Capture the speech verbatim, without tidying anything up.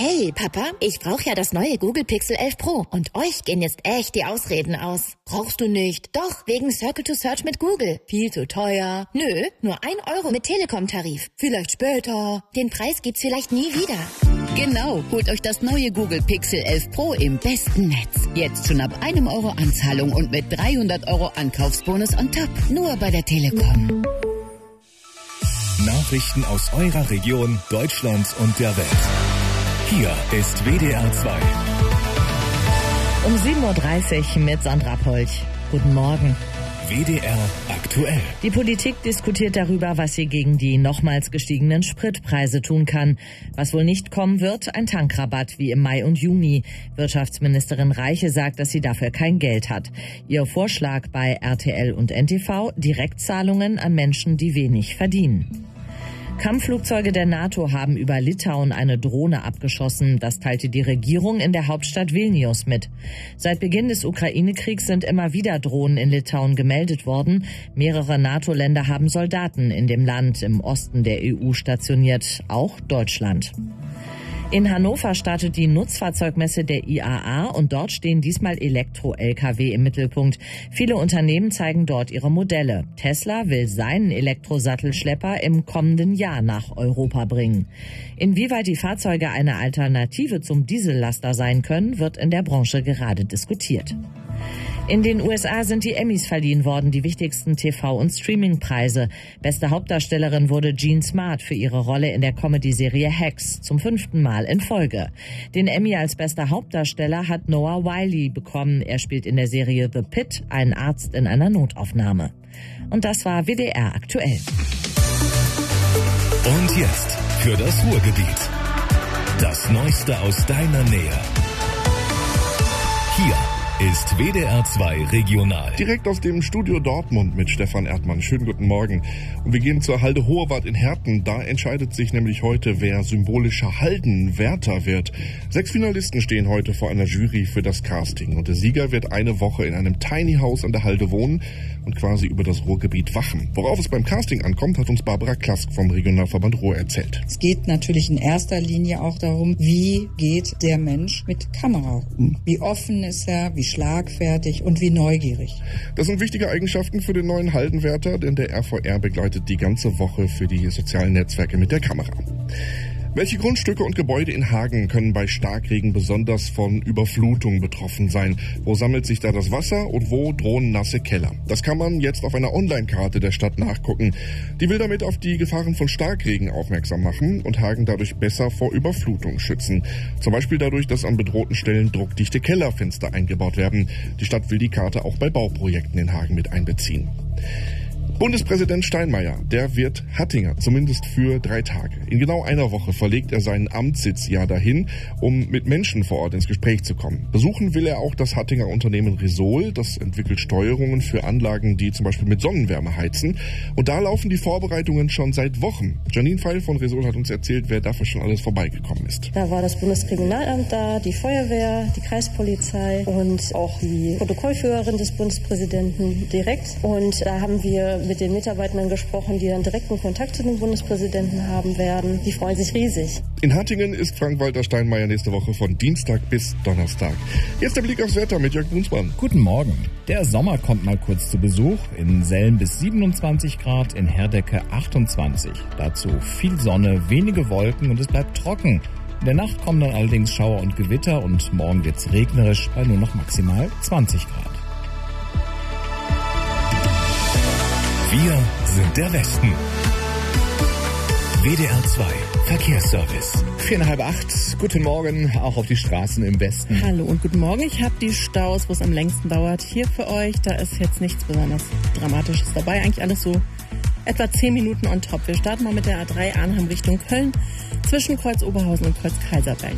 Hey, Papa, ich brauche ja das neue Google Pixel elf Pro und euch gehen jetzt echt die Ausreden aus. Brauchst du nicht? Doch, wegen Circle to Search mit Google. Viel zu teuer. Nö, nur ein Euro mit Telekom-Tarif. Vielleicht später. Den Preis gibt's vielleicht nie wieder. Genau, holt euch das neue Google Pixel elf Pro im besten Netz. Jetzt schon ab einem Euro Anzahlung und mit dreihundert Euro Ankaufsbonus on top. Nur bei der Telekom. Nachrichten aus eurer Region, Deutschlands und der Welt. Hier ist W D R zwei. Um sieben Uhr dreißig mit Sandra Polch. Guten Morgen. W D R aktuell. Die Politik diskutiert darüber, was sie gegen die nochmals gestiegenen Spritpreise tun kann. Was wohl nicht kommen wird, ein Tankrabatt wie im Mai und Juni. Wirtschaftsministerin Reiche sagt, dass sie dafür kein Geld hat. Ihr Vorschlag bei R T L und N T V: Direktzahlungen an Menschen, die wenig verdienen. Kampfflugzeuge der NATO haben über Litauen eine Drohne abgeschossen. Das teilte die Regierung in der Hauptstadt Vilnius mit. Seit Beginn des Ukraine-Kriegs sind immer wieder Drohnen in Litauen gemeldet worden. Mehrere NATO-Länder haben Soldaten in dem Land im Osten der E U stationiert, auch Deutschland. In Hannover startet die Nutzfahrzeugmesse der I A A und dort stehen diesmal Elektro-L K W im Mittelpunkt. Viele Unternehmen zeigen dort ihre Modelle. Tesla will seinen Elektrosattelschlepper im kommenden Jahr nach Europa bringen. Inwieweit die Fahrzeuge eine Alternative zum Diesellaster sein können, wird in der Branche gerade diskutiert. In den U S A sind die Emmys verliehen worden, die wichtigsten T V- und Streaming-Preise. Beste Hauptdarstellerin wurde Jean Smart für ihre Rolle in der Comedy-Serie Hacks, zum fünften Mal in Folge. Den Emmy als bester Hauptdarsteller hat Noah Wyle bekommen. Er spielt in der Serie The Pit einen Arzt in einer Notaufnahme. Und das war W D R aktuell. Und jetzt für das Ruhrgebiet. Das Neueste aus deiner Nähe. Hier ist W D R zwei Regional. Direkt aus dem Studio Dortmund mit Stefan Erdmann. Schönen guten Morgen. Und wir gehen zur Halde Hohewart in Herten. Da entscheidet sich nämlich heute, wer symbolischer Haldenwärter wird. Sechs Finalisten stehen heute vor einer Jury für das Casting. Und der Sieger wird eine Woche in einem Tiny House an der Halde wohnen und quasi über das Ruhrgebiet wachen. Worauf es beim Casting ankommt, hat uns Barbara Klask vom Regionalverband Ruhr erzählt. Es geht natürlich in erster Linie auch darum, wie geht der Mensch mit Kamera um? Wie offen ist er, wie schlagfertig und wie neugierig. Das sind wichtige Eigenschaften für den neuen Haldenwärter, denn der R V R begleitet die ganze Woche für die sozialen Netzwerke mit der Kamera. Welche Grundstücke und Gebäude in Hagen können bei Starkregen besonders von Überflutung betroffen sein? Wo sammelt sich da das Wasser und wo drohen nasse Keller? Das kann man jetzt auf einer Online-Karte der Stadt nachgucken. Die will damit auf die Gefahren von Starkregen aufmerksam machen und Hagen dadurch besser vor Überflutung schützen. Zum Beispiel dadurch, dass an bedrohten Stellen druckdichte Kellerfenster eingebaut werden. Die Stadt will die Karte auch bei Bauprojekten in Hagen mit einbeziehen. Bundespräsident Steinmeier, der wird Hattinger, zumindest für drei Tage. In genau einer Woche verlegt er seinen Amtssitz ja dahin, um mit Menschen vor Ort ins Gespräch zu kommen. Besuchen will er auch das Hattinger Unternehmen Resol. Das entwickelt Steuerungen für Anlagen, die zum Beispiel mit Sonnenwärme heizen. Und da laufen die Vorbereitungen schon seit Wochen. Janine Pfeil von Resol hat uns erzählt, wer dafür schon alles vorbeigekommen ist. Da war das Bundeskriminalamt da, die Feuerwehr, die Kreispolizei und auch die Protokollführerin des Bundespräsidenten direkt. Und da haben wir mit den Mitarbeitenden gesprochen, die dann direkten Kontakt zu dem Bundespräsidenten haben werden. Die freuen sich riesig. In Hattingen ist Frank-Walter Steinmeier nächste Woche von Dienstag bis Donnerstag. Jetzt der Blick aufs Wetter mit Jörg Brunsmann. Guten Morgen. Der Sommer kommt mal kurz zu Besuch. In Selm bis siebenundzwanzig Grad, in Herdecke achtundzwanzig. Dazu viel Sonne, wenige Wolken und es bleibt trocken. In der Nacht kommen dann allerdings Schauer und Gewitter und morgen wird's regnerisch bei nur noch maximal zwanzig Grad. Wir sind der Westen. W D R zwei Verkehrsservice. Vier nach halb acht. Guten Morgen, auch auf die Straßen im Westen. Hallo und guten Morgen. Ich habe die Staus, wo es am längsten dauert, hier für euch. Da ist jetzt nichts besonders Dramatisches dabei. Eigentlich alles so etwa zehn Minuten on top. Wir starten mal mit der A drei Arnhem Richtung Köln zwischen Kreuz Oberhausen und Kreuz Kaiserberg.